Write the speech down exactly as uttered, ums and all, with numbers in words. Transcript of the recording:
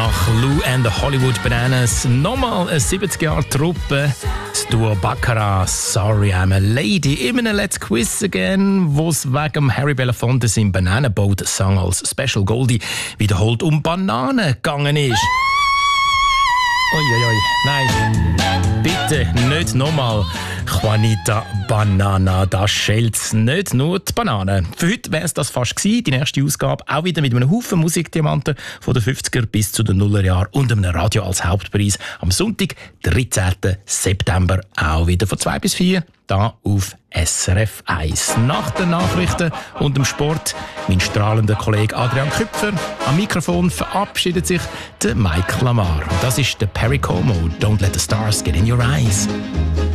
nach Lou and the Hollywood Bananas nochmal eine siebzig-Jahre-Truppe. Das Duo Baccarat, Sorry I'm a Lady. Immer ein Let's Quiz Again, wo es wegen Harry Belafonte im Bananenboat-Song als Special Goldie wiederholt um Bananen gegangen ist. Uiuiui, nein, bitte nicht nochmal. Juanita Banana, das schält's nicht nur die Bananen. Für heute wäre es das fast gewesen, die nächste Ausgabe. Auch wieder mit einem Haufen Musikdiamanten von den fünfziger bis zu den Nullerjahren und einem Radio als Hauptpreis. Am Sonntag, dreizehnten September, auch wieder von zwei bis vier, da auf S R F eins. Nach den Nachrichten und dem Sport, mein strahlender Kollege Adrian Küpfer. Am Mikrofon verabschiedet sich der Mike Lamar. Und das ist der Perry Como. Don't let the stars get in your eyes.